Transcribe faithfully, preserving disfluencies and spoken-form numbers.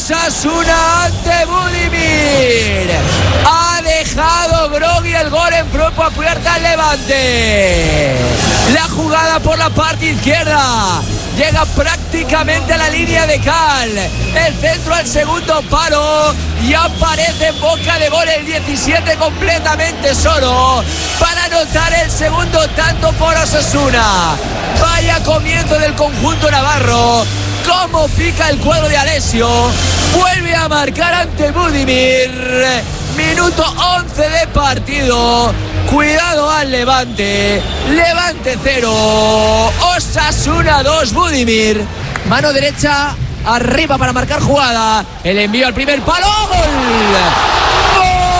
Osasuna ante Budimir. Ha dejado Grogui el gol en propia puerta al Levante. La jugada por la parte izquierda. Llega prácticamente a la línea de cal. El centro al segundo palo. Y aparece en boca de gol el diecisiete completamente solo para anotar el segundo tanto por Osasuna. Vaya comienzo del conjunto navarro. Cómo pica el cuadro de Alessio. Vuelve a marcar ante Budimir. Minuto once de partido. Cuidado al Levante. Levante cero. Osasuna dos. Budimir. Mano derecha arriba para marcar jugada. El envío al primer palo. ¡Gol!